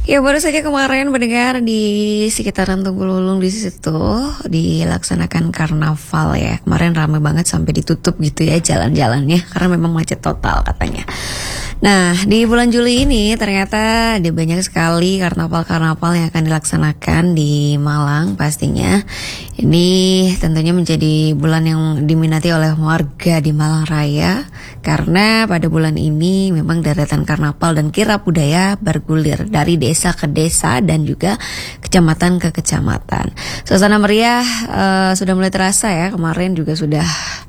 Ya baru saja kemarin mendengar di sekitaran Tunggul Ulung di situ dilaksanakan karnaval ya. Kemarin ramai banget sampai ditutup gitu ya jalan-jalannya karena memang macet total katanya. Nah di bulan Juli ini ternyata ada banyak sekali karnaval-karnaval yang akan dilaksanakan di Malang pastinya. Ini tentunya menjadi bulan yang diminati oleh warga di Malang Raya karena pada bulan ini memang deretan karnaval dan kirab budaya bergulir dari desa ke desa dan juga kecamatan ke kecamatan. Suasana meriah sudah mulai terasa ya, kemarin juga sudah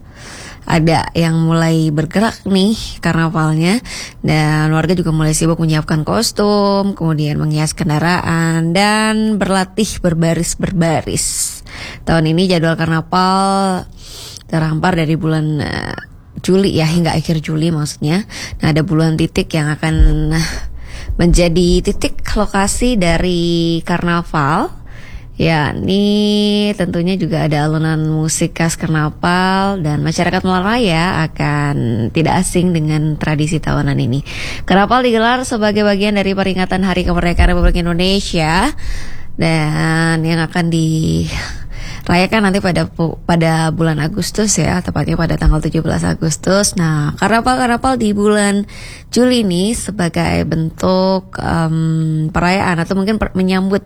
ada yang mulai bergerak nih karnavalnya dan warga juga mulai sibuk menyiapkan kostum, kemudian menghias kendaraan dan berlatih berbaris-berbaris. Tahun ini jadwal karnaval terhampar dari bulan Juli ya hingga akhir Juli maksudnya. Nah ada puluhan titik yang akan menjadi titik lokasi dari karnaval. Ya, ini tentunya juga ada alunan musik khas karnaval dan masyarakat Malang Raya akan tidak asing dengan tradisi tahunan ini. Karnaval digelar sebagai bagian dari peringatan Hari Kemerdekaan Republik Indonesia dan yang akan dirayakan nanti pada bulan Agustus ya, tepatnya pada tanggal 17 Agustus. Nah, karnaval di bulan Juli ini sebagai bentuk perayaan atau mungkin menyambut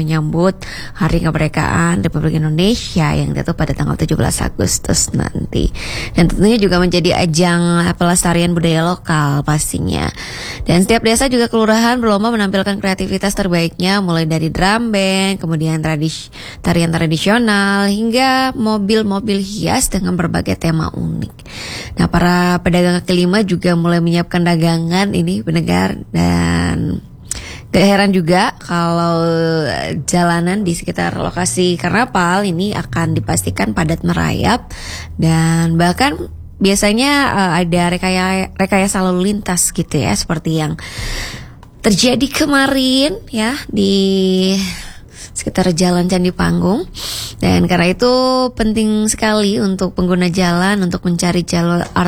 Hari Kemerdekaan Republik Indonesia yang jatuh pada tanggal 17 Agustus nanti. Dan tentunya juga menjadi ajang pelestarian budaya lokal pastinya. Dan setiap desa juga kelurahan berlomba menampilkan kreativitas terbaiknya mulai dari drum band, kemudian tarian tradisional hingga mobil-mobil hias dengan berbagai tema unik. Nah, para pedagang kaki lima juga mulai menyiapkan dagangan ini pendengar dan gak heran juga kalau jalanan di sekitar lokasi karnaval ini akan dipastikan padat merayap dan bahkan biasanya ada rekayasa lalu lintas gitu ya seperti yang terjadi kemarin ya di sekitar Jalan Candi Panggung. Dan karena itu penting sekali untuk pengguna jalan untuk mencari jalur